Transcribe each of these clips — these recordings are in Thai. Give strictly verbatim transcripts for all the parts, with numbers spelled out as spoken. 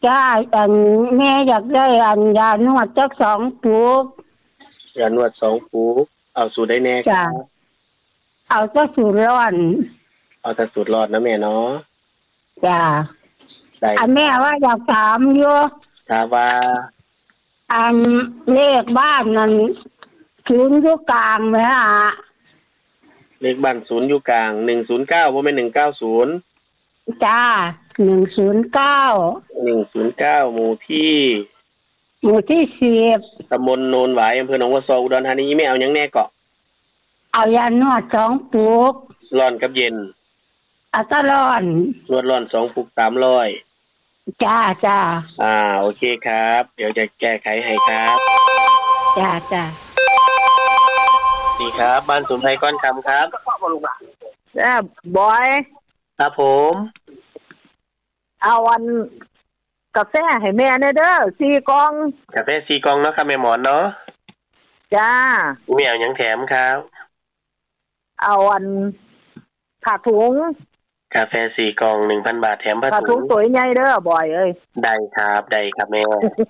จ้าอันแม่อยากได้อันยานวดจักสองปุกยานวดสองปุกเอาสูตรได้แน่จ้าเอาจักสูตรร้อนเอาแต่สูตรร้อนนะแม่เนาะจ้าได้อันแม่ว่าอยากถามอยู่ถามว่าอันเลขบ้านนั้นศูนย์อยู่กลางไหมฮะเลขบ้านศูนย์อยู่กลางหนึ่งศูนย์เก้าบ่แม่นหนึ่งเก้าศูนย์จ้าหนึ่งศูนย์เก้าหนึ่งศูนย์เก้าหมู่ที่หมู่ที่สิบตำบลโนนหวายอำเภอหนองวัวซออุดรธานีไม่เอาหยังแน่เกาะเอายานวดสองปุกร้อนกับเย็นเอาตะร้อนนวดร้อนสองปุกสามร้อยจ้าจ้าอ่าโอเคครับเดี๋ยวจะแก้ไขให้ครับจ้าจ้าดีครับบ้านสมุนไพรก้อนคำครับจ้าบอยครับผมเอาวันกาแฟให้แม่เนเด้อสี่กล่องกาแฟสี่กล่องเนาะครับแม่หมอนเนาะจ้าแม่เอาหยังแถมครับเอาอันผ้าถุงกาแฟสี่กล่อง หนึ่งพัน บาทแถมผ้าถุงผ้าถุงสวยใหญ่เด้อบอยเอ้ยได้ครับได้ครับแม่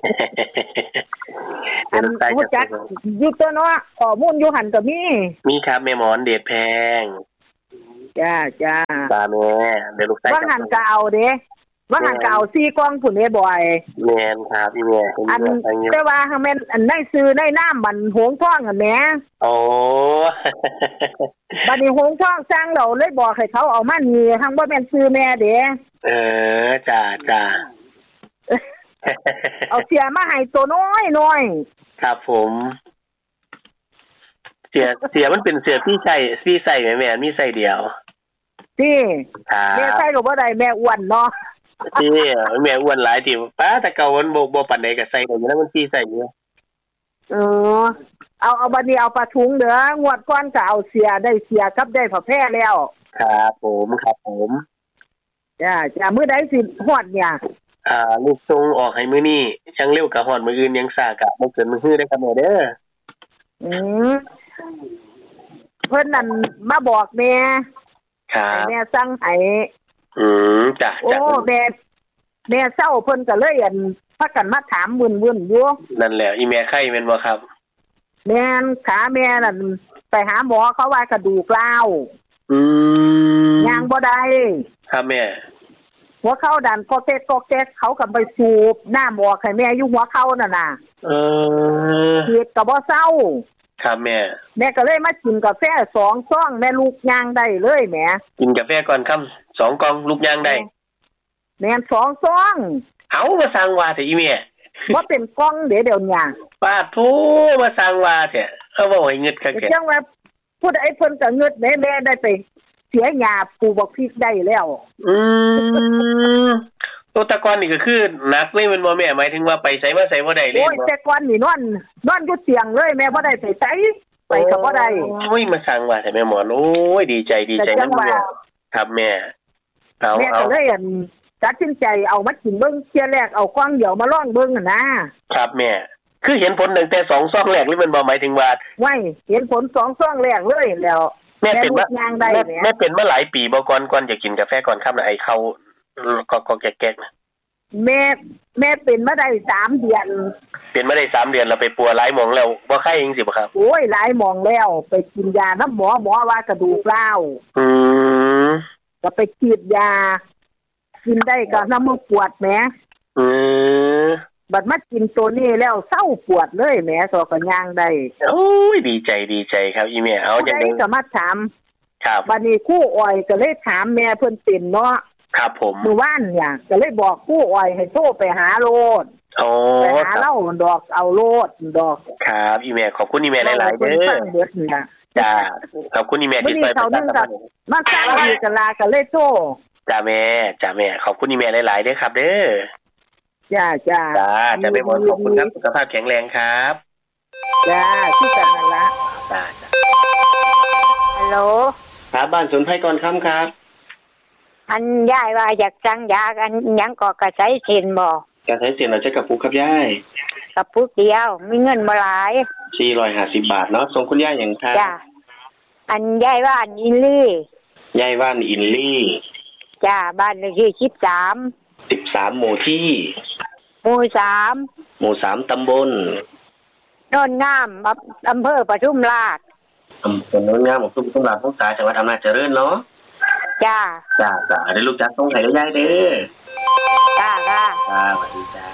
อันรู้จักอยู่ตัวเนาะข้อมูลอยู่หั่นก็มีมีครับแม่หมอนเดชแพงจ้าจ้าจ้าแม่เดี๋ยวลูกใส่ว่าหั่นก็เอาเด้ว่าหั่นก็เอาสี่กล่องพุ่นเด้บอยแม่นครับพี่แม่อันแต่ว่าแม่นอันได้ซื้อได้น้ำมันหงส์ทองอ่ะแม่โอ้บัดนี้หงส์ทองสั่งเราเลยบอกให้เขาเอามานี่ทั้งบ่แม่นซื้อแม่เด้เออจ้าจ้าเอาเสียมาให้ตัวน้อยๆครับผมเสียเสียมันเป็นเสียพี่ใส่พี่ใส่แม่แม่มีใส่เดียวที่แม่ใส่ก็บ่ได้แม่อ้วนเนาะที่แม่อ้วนหลายที่ป้าแต่เก่ามันบ่บ่ปานใดก็ใส่ได้อยู่แล้วมันพี่ใส่อยู่เออเอาเอาบัดนี้เอาปลาถุงเด้องวดก่อนก็เอาเสียได้เสียกับได้ผ้าแพร่แล้วครับผมครับผมจ้าจ้ามื้อใดสิฮอดเนี่ยอ่าลูกทรงออกให้มื้อนี้ช่างเร็วก็ฮอดมื้ออื่นยังซ่ากะบ่เกินมื้อฮื้อได้ครับแม่เด้ออือเพิ่นนั่นมาบอกแม่ครับแม่สั่งให้อืมจ้ะโอ้แม่แม่เศร้าเพิ่นก็เลยอันพากันมาถามวุ่นๆอยู่นั่นแหละอีแม่ไข้แม่นบ่ครับแม่นขาแม่นั่นไปหาหมอเขาว่ากระดูกร้าวอืมย่างบ่ได้ครับแม่หัวเข่าดันก็เต๊กก็เต๊กเขาก็ไปสูบน้ำออกให้แม่อยู่หัวเข่านั่นน่ะเออเฮ็ดก็บ่เศร้าครับแม่แม่ก็เลยมากินกาแฟสองซองแม่ลูกย่างได้เลยแหมกินกาแฟก่อนค่ำสองกล่องลูกย่างได้แม่นสองซองเอามาสั่งว่าแต่อีแม่บ่เป็นกล่องเดี๋ยวเดี๋ยวเนี่ยป้าโธ่มาสั่งว่าแท้เขาบ่ให้เงิดคักแท้จังว่าผู้ใดเพิ่นก็เงิดแม่แม่ได้ไปเสียหญ้าปลูกบักพริกได้แล้วอืมตัวตะกอนนี่ก็คือหนักเลยมันบ่แม่หมายถึงว่าไปไสมาไสบ่ได้เลยโอ้ยแต่ก่อนนี่นอนนอนอยู่เตียงเลยแม่บ่ได้ไปไสไปก็บ่ได้โอ้ยมาสั่งว่าแต่แม่หมอนโอ้ยดีใจดีใจนำแม่ครับแม่เอาแม่ก็เลยอันตัดสินใจเอามากินเบิ่งเที่ยแรกเอากล่องเดียวมาลองเบิ่งน่ะนะครับแม่คือเห็นผลตั้งแต่สองซองแรกหรือมันบ่หมายถึงว่าไว้เห็นผลสองซองแรกเลยแล้วแม่เป็นมาแม่แม่เป็นมาหลายปีบ่ก่อนก่อนจะกินกาแฟก่อนค่ำน่ะไอ้เข้าก็ก็แก๊กๆน่ะแม่แม่เป็นมาได้สามเดือนเป็นมาได้สามเดือนแล้วไปปัวหลายหม่องแล้วบ่ไข้จังซี่บ่ครับโอ้ยหลายหม่องแล้วไปกินยานำหมอหมอว่ากระดูกร้าวอือก็ไปฉีดยากินได้ก็น้ำมือปวดแหมอือบัดมากินตัวนี้แล้วเศร้าปวดเลยแหมสอก็ย่างได้โอ้ยดีใจดีใจครับอีแม่เอาจังได๋ก็มาถามครับบัดนี้ครูอ้อยก็เลยถามแม่เพิ่นเป็นเนาะครับผมเมื่อวานเนี่ยก็เลยบอกครูอ้อยให้โทรไปหาโลดโอ้ไปหาเล่าดอกเอาโลดดอกครับอีแม่ขอบคุณอีแม่หลายๆเด้อจ้าขอบคุณอีแม่ที่ไปประชาสัมพันธ์มาสร้างอีกลาก็เลยโทรจ้าแม่จ้าแม่ขอบคุณอีแม่หลายๆเด้อครับเด้อจ้าจ้าจ้าจะไปบ่ขอบคุณครับสุขภาพแข็งแรงครับจ้าที่กันนั่นละจ้าฮัลโหลครับบ้านสวนไผ่ก่อนค่ำครับอันยายว่าอยากสั่งยาอันหยังก็กระไสเส้นบ่กระไสเส้นเราจะกับปุกครับยายกับปุกเดียวมีเงินบ่หลายสี่ร้อยห้าสิบบาทเนาะส่งคุณยายหยังครับจ้าอันยายว่าอันอินลี่ยายว่านอินลี่จ้าบ้านเลขที่สิบสามสิบสามหมู่ที่หมู่สามหมู่สามตำบลโนนงามอำเภอปทุมราชอำเภอโนนงามของตุ้มตุ้มราชทุ่งสาจังหวัดอำนาจเจริญเนาะจ้าจ้าจ้าได้ลูกจักส่งให้ได้ยายเด้อจ้าค่ะจ้าสวัสดีจ้า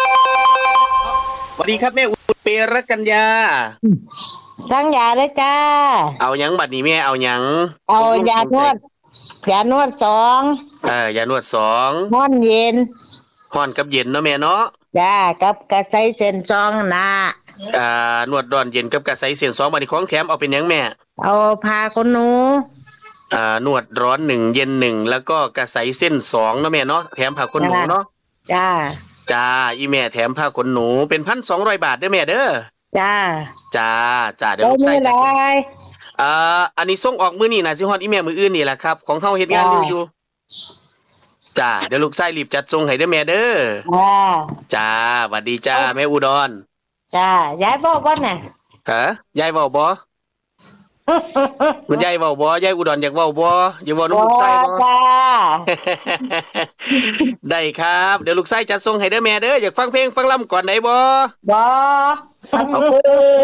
สวัสดีครับแม่อุเปรกัญญาทั้งยาเลยจ้าเอาหยังบัดนี้แม่เอาหยังเอายานวดยานวดสองเออยานวดสองห้อนเย็นห้อนกับเย็นเนาะแม่เนาะจ้ากับกระไสเส้นสองนะอ่านวดร้อนเย็นกับกระไสเส้นสองบัดนี้ของแถมเอาเป็นหยังแม่เอาพาคนหนูอ่านวดร้อนหนึ่งเย็นหนึ่งแล้วก็กระไสเส้นสองเนาะแม่เนาะแถมผ้าขนหนูเนาะจ้าจ้าอีแม่แถมผ้าขนหนูเป็น หนึ่งพันสองร้อย บาทเด้อแม่เด้อจ้าจ้าจ้าเดี๋ยวลูกชายจะส่งอ่าอันนี้ส่งออกมื้อนี้น่ะสิฮอดอีแม่มื้ออื่นนี่แหละครับของเฮาเฮ็ดงานอยู่อยู่จ้าเดี๋ยวลูกชายรีบจัดส่งให้เด้อแม่เด้อจ้าจ้าสวัสดีจ้าแม่อุดรจ้ายายบอกว่าน่ะฮะยายเว้าบ่มันยายเว้าบ่ยายอุดรอยากเว้าบ่อย่าเว้านำลูกชายบ่จ้าได้ครับเดี๋ยวลูกชายจัดส่งให้เด้อแม่เด้ออยากฟังเพลงฟังลำก่อนได้บ่บ่ขอบคุณ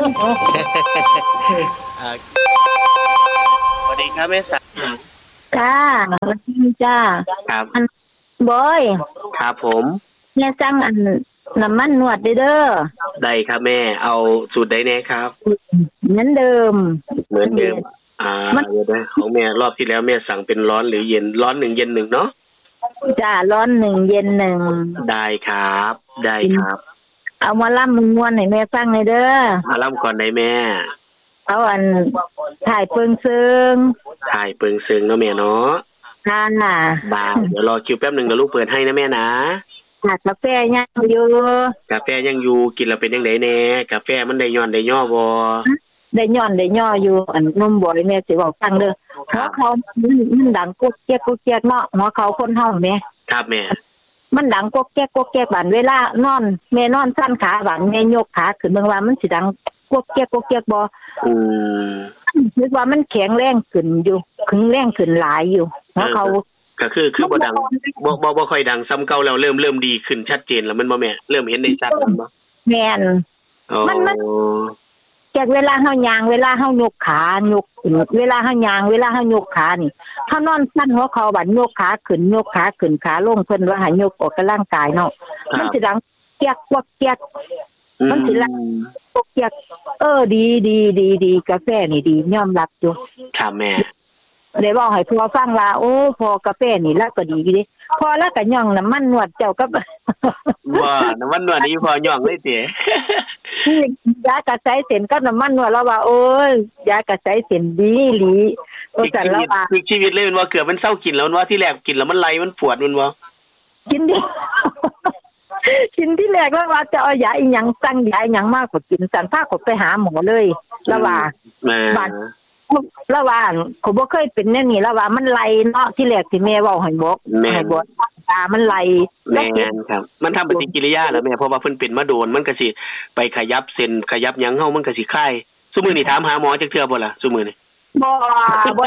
สวัสดีครับแม่สักจ้าสวัสดีจ้าครับบอยครับผมแม่สั่งอันน้ำมันนวดเด้อได้ครับแม่เอาสูตรใดแน่ครับเหมือนเดิมเหมือนเดิมอ่าเดี๋ยวนะของแม่รอบที่แล้วแม่สั่งเป็นร้อนหรือเย็นร้อนหนึ่งเย็นหนึ่งเนาะจ้าร้อนหนึ่งเย็นหนึ่งได้ครับได้ครับเอามาล่ำมึงม่วนให้แม่ฟังเลยเด้อมาล่ำก่อนได้แม่เอาอันถ่ายเปิงซึงถ่ายเปิงซึงเนาะแม่เนาะค่ะน่ะได้เดี๋ยวรอคิวแป๊บนึงเดี๋ยวลูกเปิดให้นะแม่นะกาแฟยังอยู่กาแฟยังอยู่กินแล้วเป็นจังได๋แน่กาแฟมันได้ย้อนได้ย่อบ่ได้ย้อนได้ย่ออยู่อันนมบ่อยแม่สิบอกฟังเด้อหัวเขามันดังกุกเกียกกุกเกียกเนาะหัวเขาคนเฮาแม่ครับแม่มันดังกุกเกียกกุกเกียกบัดเวลานอนแม่นอนสั่นขาบัดแม่ยกขาขึ้นเบิ่งว่ามันสิดังกุกเกียกกุกเกียกบ่อืมคิดว่ามันแข็งแรงขึ้นอยู่แข็งแรงขึ้นหลายอยู่หัวเขาก็คือคือบ่ดังบ่บ่บ่ค่อยดังซ้ำเก่าแล้วเริ่มเริ่มดีขึ้นชัดเจนแล้วมันบ่แม่เริ่มเห็นได้ชัดแล้วบ่แม่นมันมันแกเวลาเฮาย่างเวลาเฮายกขายกเวลาเฮาย่างเวลาเฮายกขานี่เฮานอนสั่นหัวเข่าบัดยกขาขึ้นยกขาขึ้นขาลงเพิ่นว่าให้ยกออกกำลังกายเนาะมันสิดังเกียกกวักเกียกมันสิดังกวักเกียกเออดีดีดีดีกาแฟนี่ดียอมรับอยู่ครับแม่ได้บอกให้พ่อฟังว่าโอ้พอกาแฟนี่แล้วก็ดีอยู่ดิพอแล้วก็ย่องน้ำมันนวดเจ้าก็บ่น้ำมันนวดนี่พอย่องเลยติยากระไสเส้นกับน้ำมันนวดแล้วว่าโอ้ยยากระไสเส้นดีหลีโอ้จันแล้วว่าชีวิตเลยมันว่าเกือบมันเศร้ากินแล้วว่าที่แรกกินแล้วมันไหลมันปวดมันว่ากินดิกินที่แรกแล้วว่าจะเอายาอีหยังสั่งยาอีหยังมากกว่ากินสั่นพาก็ไปหาหมอเลยแล้วว่าบัดแล้วว่าเขาบ่เคยเป็นแน่นี่แล้วว่ามันไหลเนาะที่แรกที่แม่เว้าให้บอกให้บอกตามันไหลแม่นครับมันทำปฏิกิริยาแล้วแม่เพราะว่าเพิ่นเป็นมาโดนมันก็สิไปขยับเส้นขยับหยังเฮามันก็สิคลายซุมื้อนี้ถามหาหมอจักเทื่อบ่ล่ะซุมื้อนี้บ่บ่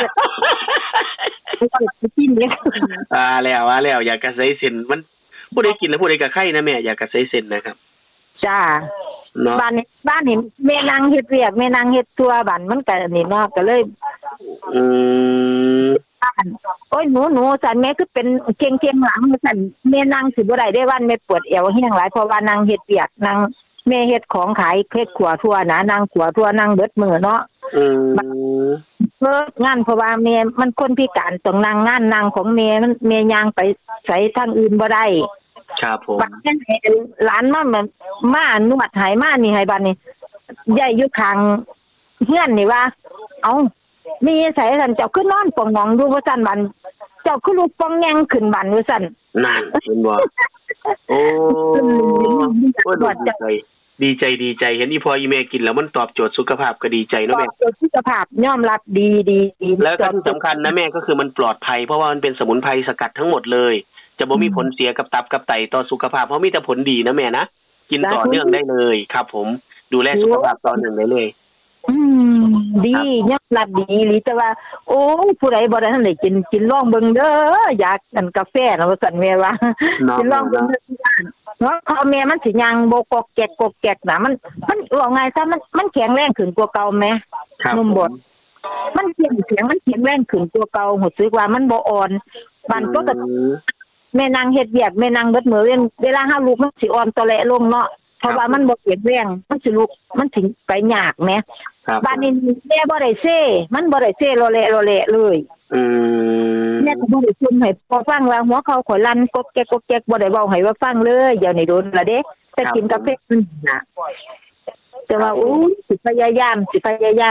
กินเนี่ยอ่าแล้วว่าแล้วอยากกระไสเส้นมันผู้ใดกินแล้วผู้ใดก็ไข้นะแม่อยากกระไสเส้นนะครับจ้าบ้านนี้บ้านนี้แม่นางเฮ็ดเวียกแม่นางเฮ็ดตัวบ้านมันก็นี่เนาะก็เลยอืมโอ้ยหนูๆซั่นแม่คือเป็นเก่งๆหลังซั่นแม่นางสิบ่ได้ได้วันแม่ปวดเอวแฮงหลายเพราะว่านางเฮ็ดเวียกนางแม่เฮ็ดของขายเฮ็ดขัวทั่วนะนางขัวทั่วนางเบิดมื้อเนาะอืมเลิกงานเพราะว่าแม่มันคนพิการต้องนั่งงานนางของแม่มันแม่ย่างไปไสทางอื่นบ่ได้ครับผมบัดนี้หลานมามันมานวดให้มานี่ให้บัดนี้ใหญ่อยู่ข้างเฮือนนี่ว่าเอ้ามีไสซั่นเจ้าคือนอนปองหนองดูว่าซั่นบัดเจ้าคือลูกปองแยงขึ้นบัดว่าซั่นนั่นเห็นบ่โอ้โอ้ดีใจดีใจดีใจเห็นอีพ่ออีแม่กินแล้วมันตอบโจทย์สุขภาพก็ดีใจเนาะแม่ตอบโจทย์สุขภาพยอมรับดีๆแล้วก็ที่สำคัญนะแม่ก็คือมันปลอดภัยเพราะว่ามันเป็นสมุนไพรสกัดทั้งหมดเลยจะบ่มีผลเสียกับตับกับไตต่อสุขภาพเพราะมีแต่ผลดีนะแม่นะกินต่อเนื่องได้เลยครับผมดูแลสุขภาพต่อเนื่องได้เลยอืมดียอมรับดีหรือแต่ว่าโอ้ผู้ใดบ่ได้ทันได้กินกินลองเบิ่งเด้ออยากอันกาแฟนะว่าซั่นแม่ว่ากินลองเบิ่งเด้อหัวเข่าแม่มันสิยังโบกอกแกกกอกแกกนะมันมันว่าไงซะมันมันแข็งแรงขึ้นกว่าเก่าแม่นุ่มบดมันเสียงเสียงมันแข็งแรงขึ้นกว่าเก่ารู้สึกว่ามันบ่อ่อนบานปกติแม่นางเฮ็ดเวียกแม่นางเบิดมื้อเวลาเฮาลุกมันสิอ่อนตอแหละลงเนาะเพราะว่ามันบ่แข็งแรงมันสิลุกมันสิไปยากแม่บ้านนี้แม่บ่ได้เซ่มันบ่ได้เซ่โลเละโลเละเลยอืมแม่ก็บ่ได้ซุ่มให้พอฟังว่าหัวเข่าข่อยลั่นกกแกกกกแกกบ่ได้เว้าให้ว่าฟังเลยเดี๋ยวนี้โดนละเด้แต่กินกาแฟน่ะแต่ว่าอู้สิพยายามสิพยายาม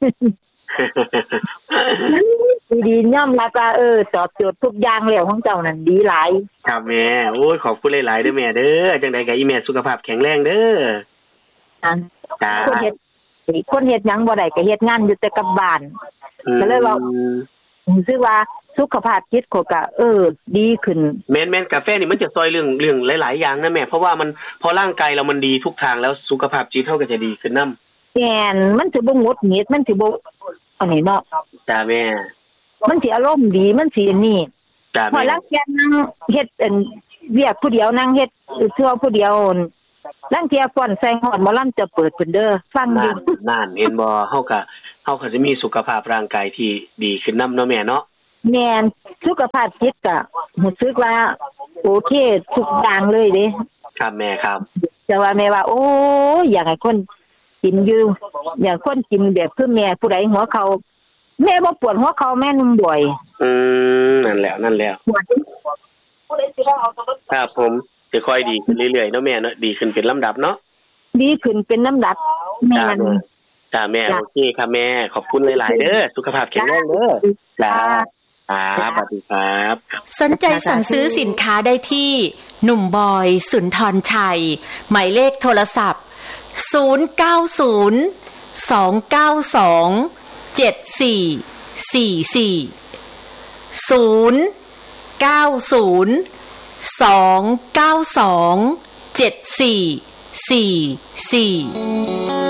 ดีๆย่อมรับว่าเออตอบโจทย์ทุกอย่างแล้วของเจ้านั่นดีหลายครับแม่โอ้ยขอบคุณหลายๆเด้อแม่เด้อจังได๋ก็อีแม่สุขภาพแข็งแรงเด้อจ้าคนเฮ็ดคนเฮ็ดหยังบ่ได้ก็เฮ็ดงานอยู่แต่กับบ้านก็เลยว่ารู้สึกว่าสุขภาพจิตเขาก็เออดีขึ้นแม่นๆกาแฟนี่มันจะซอยเรื่องเรื่องหลายๆอย่างนะแม่เพราะว่ามันพอร่างกายเรามันดีทุกทางแล้วสุขภาพจิตเฮาก็จะดีขึ้นนำแม่นมันสิบ่หงุดหงิดมันสิบ่อันนี้เนาะจ้าแม่มันสิอารมณ์ดีมันสินี่จ้าแม่พอลังแกนั่งเฮ็ดอันเวียกผู้เดียวนั่งเฮ็ดเทื่อผู้เดียวลังเที่ยฟ้อนใส่ฮอดหมอลำจะเปิดเพิ่นเด้อฟังอยู่นั่นเห็นบ่เฮาก็เฮาก็สิมีสุขภาพร่างกายที่ดีขึ้นนำเนาะแม่เนาะแม่นสุขภาพจิตก็รู้สึกว่าโอเคทุกอย่างเลยเด้ครับแม่ครับแต่ว่าแม่ว่าโอ้ยอยากให้คนกินอยู่อยากคนกินแบบคือแม่ผู้ใดหัวเขาแม่บ่ปวดหัวเขาแม่นุ่มบ่อยอืมนั่นแหละนั่นแหละครับผมจะค่อยดีขึ้นเรื่อยๆเนาะแม่เนาะดีขึ้นเป็นลำดับเนาะดีขึ้นเป็นลำดับแม่นจ้าแม่โอเคครับแม่ขอบคุณหลายๆเด้อสุขภาพแข็งแรงเด้อจ้าครับสวัสดีครับสนใจสั่งซื้อสินค้าได้ที่หนุ่มบอยสุนทรชัยหมายเลขโทรศัพท์ศูนย์ เก้า ศูนย์ สอง เก้า สอง เจ็ด สี่ สี่ สี่ ศูนย์ เก้า ศูนย์ สอง เก้า สอง เจ็ด สี่ สี่ สี่